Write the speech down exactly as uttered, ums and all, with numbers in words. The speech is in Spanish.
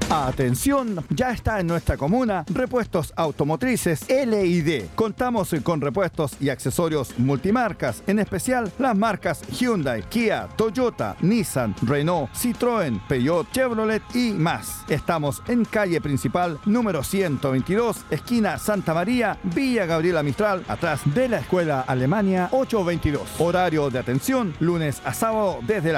Atención, ya está en nuestra comuna Repuestos Automotrices L I D. Contamos con repuestos y accesorios multimarcas, en especial las marcas Hyundai, Kia, Toyota, Nissan, Renault, Citroën, Peugeot, Chevrolet y más. Estamos en calle principal número ciento veintidós, esquina Santa María, Villa Gabriela Mistral, atrás de la Escuela Alemania ochocientos veintidós. Horario de atención lunes a sábado desde